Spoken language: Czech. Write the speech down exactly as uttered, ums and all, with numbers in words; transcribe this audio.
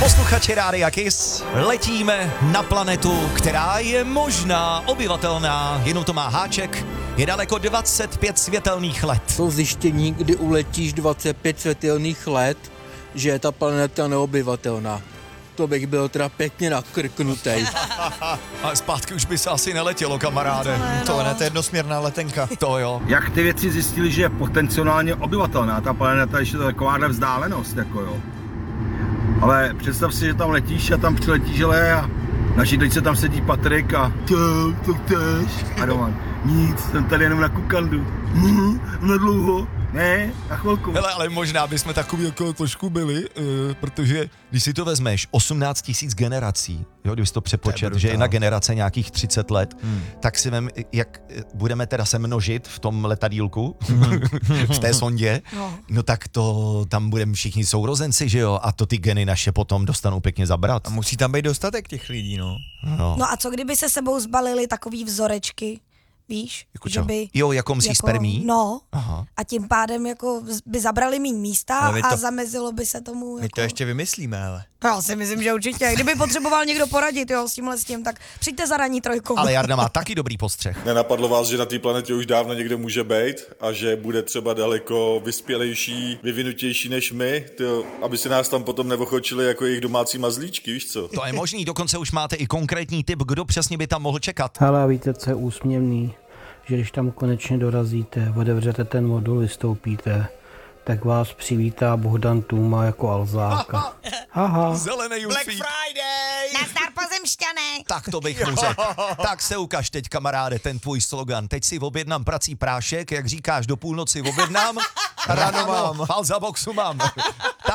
Posluchači Rádia Kiss, letíme na planetu, která je možná obyvatelná, jenom to má háček, je daleko dvacet pět světelných let. Jsou zjištění, kdy uletíš dvacet pět světelných let, že je ta planeta neobyvatelná. To bych byl teda pěkně nakrknutej. Ale zpátky už by se asi neletělo, kamaráde. To ne, to, ne, to je jednosměrná letenka. To jo. Jak ty věci zjistili, že je potenciálně obyvatelná ta planeta, ještě to takováhle vzdálenost, jako jo. Ale představ si, že tam letíš a tam přiletíš, ale a na židličce tam sedí Patrik a čau, co chceš? A Roman, nic, jsem tady jenom na kukandu. Hm, na dlouho? Ne, na chvilku. Hele, ale možná bychom takový jako trošku byli, uh, protože když si to vezmeš, osmnáct tisíc generací, jo, když to přepočet, že jedna generace nějakých třicet let, hmm. tak si vem, jak budeme teda se množit v tom letadílku, hmm. v té sondě, no. no tak to tam budeme všichni sourozenci, že jo, a to ty geny naše potom dostanou pěkně zabrat. A musí tam být dostatek těch lidí, no. No, no a co kdyby se sebou zbalili takový vzorečky? Víš, jako že by... Jo, jako myslíš jako, spermí? No, aha. A tím pádem jako by zabrali míň místa a to, zamezilo by se tomu. My jako... to ještě vymyslíme, ale. Já si myslím, že určitě. Kdyby potřeboval někdo poradit, jo, s tímhle s tím, tak přijďte za ranní trojkou. Ale Jarda má taky dobrý postřeh. Nenapadlo vás, že na té planetě už dávno někde může být a že bude třeba daleko vyspělejší, vyvinutější než my, tyjo, aby si nás tam potom neochočili jako jejich domácí mazlíčky, víš co? To je možný, dokonce už máte i konkrétní tip, kdo přesně by tam mohl čekat. Hele, víte, co je úsměvný? Že když tam konečně dorazíte, otevřete ten modul, vystoupíte, tak vás přivítá Bohdan Tůma jako Alzáka. Haha. Zelený Black Friday! Nazdar pozemšťané! Tak to bych mu řekl. Tak se ukaž teď, kamaráde, ten tvůj slogan. Teď si objednám prací prášek, jak říkáš, do půlnoci objednám, ráno mám, fal za boxu mám.